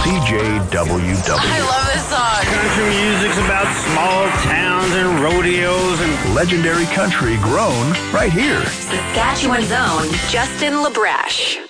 CJWW. I love this song. Country music's about small towns and rodeos and Legendary country grown right here. Saskatchewan's own Justin LaBrash.